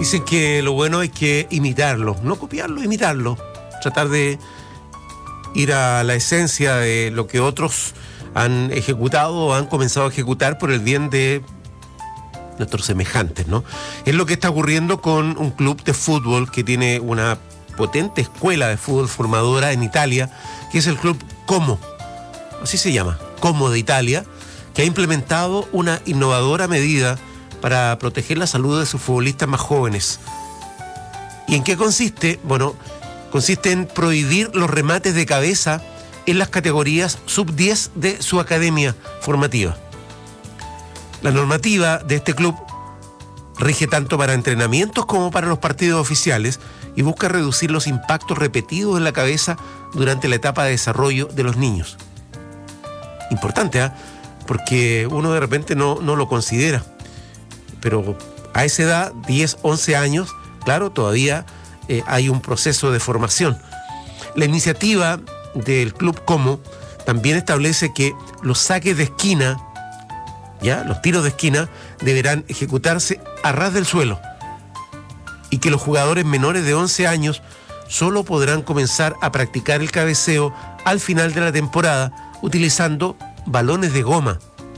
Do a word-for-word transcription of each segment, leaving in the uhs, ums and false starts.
Dicen que lo bueno es que imitarlo, no copiarlo, imitarlo. Tratar de ir a la esencia de lo que otros han ejecutado o han comenzado a ejecutar por el bien de nuestros semejantes, ¿no? Es lo que está ocurriendo con un club de fútbol que tiene una potente escuela de fútbol formadora en Italia, que es el club Como, así se llama, Como de Italia, que ha implementado una innovadora medida para proteger la salud de sus futbolistas más jóvenes. ¿Y en qué consiste? Bueno, consiste en prohibir los remates de cabeza en las categorías sub diez de su academia formativa. La normativa de este club rige tanto para entrenamientos como para los partidos oficiales y busca reducir los impactos repetidos en la cabeza durante la etapa de desarrollo de los niños. Importante, ¿eh? Porque uno de repente no, no lo considera. Pero a esa edad, diez, once años, claro, todavía eh, hay un proceso de formación. La iniciativa del Club Como también establece que los saques de esquina, ya, los tiros de esquina, deberán ejecutarse a ras del suelo y que los jugadores menores de once años solo podrán comenzar a practicar el cabeceo al final de la temporada utilizando balones de goma.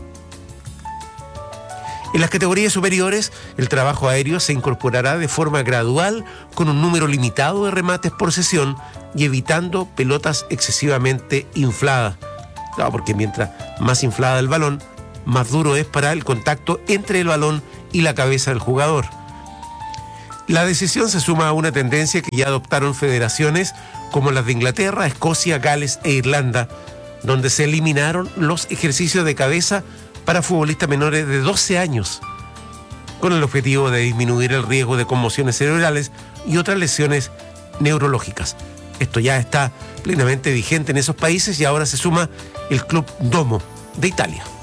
En las categorías superiores, el trabajo aéreo se incorporará de forma gradual con un número limitado de remates por sesión y evitando pelotas excesivamente infladas. Claro, porque mientras más inflada el balón, más duro es para el contacto entre el balón y la cabeza del jugador. La decisión se suma a una tendencia que ya adoptaron federaciones como las de Inglaterra, Escocia, Gales e Irlanda, donde se eliminaron los ejercicios de cabeza para futbolistas menores de doce años, con el objetivo de disminuir el riesgo de conmociones cerebrales y otras lesiones neurológicas. Esto ya está plenamente vigente en esos países y ahora se suma el Club Como de Italia.